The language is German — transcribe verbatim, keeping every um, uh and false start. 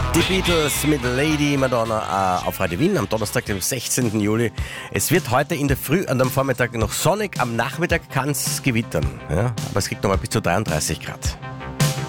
Die Beatles mit Lady Madonna äh, auf Radio Wien am Donnerstag, dem sechzehnten Juli. Es wird heute in der Früh und am Vormittag noch sonnig, am Nachmittag kann es gewittern. Ja? Aber es kriegt noch mal bis zu dreiunddreißig Grad.